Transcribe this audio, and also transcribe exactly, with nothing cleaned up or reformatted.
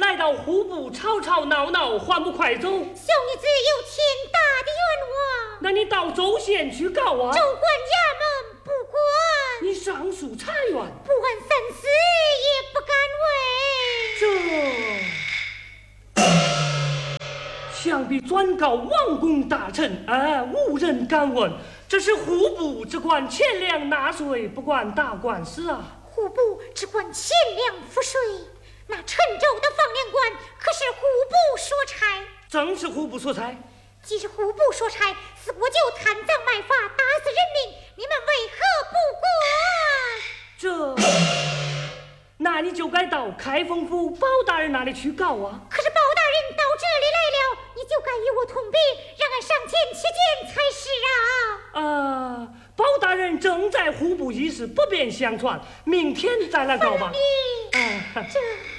来到户部吵吵闹闹，还不快走？小女子有天大的冤枉。 那你到州县去告啊！ 州官衙门不管。 你上诉查院， 不按三思也不敢为。这想必转告王公大臣，哎，无人敢问。这是户部只管钱粮纳税，不管打官司啊。 户部只管钱粮赋税，那陈州的放粮官可是户部所差。 正是户部所差。 既是户部所差，似我就贪赃卖法，打死人命，你们为何不管？ 这，那你就该到开封府包大人那里去告啊。 可是包大人到这里来了，你就该与我同比，让俺上前起见才是啊。 啊，包大人正在户部议事，不便相传，明天再来告吧。 你， 啊， 这。